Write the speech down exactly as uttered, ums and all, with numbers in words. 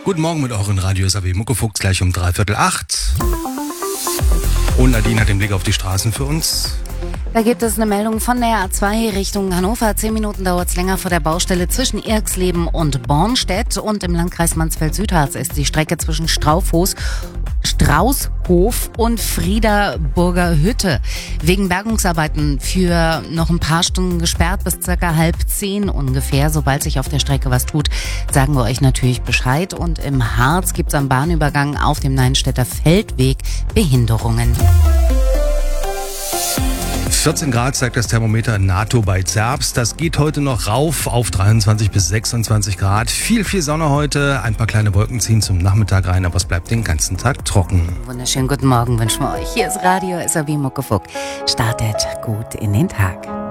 Guten Morgen mit euren Radios A W Muckefuchs, gleich um dreiviertel acht. Und Nadine hat den Blick auf die Straßen für uns. Da gibt es eine Meldung von der A zwei Richtung Hannover. Zehn Minuten dauert es länger vor der Baustelle zwischen Irxleben und Bornstedt. Und im Landkreis Mansfeld-Südharz ist die Strecke zwischen Straufhof, Straußhof und Friederburger Hütte wegen Bergungsarbeiten für noch ein paar Stunden gesperrt, bis circa halb zehn ungefähr. Sobald sich auf der Strecke was tut, sagen wir euch natürlich Bescheid. Und im Harz gibt es am Bahnübergang auf dem Neinstädter Feldweg Behinderungen. vierzehn Grad zeigt das Thermometer in NATO bei Zerbst. Das geht heute noch rauf auf dreiundzwanzig bis sechsundzwanzig Grad. Viel, viel Sonne heute. Ein paar kleine Wolken ziehen zum Nachmittag rein, aber es bleibt den ganzen Tag trocken. Wunderschönen guten Morgen wünschen wir euch. Hier ist Radio S A W Muckefuck. Startet gut in den Tag.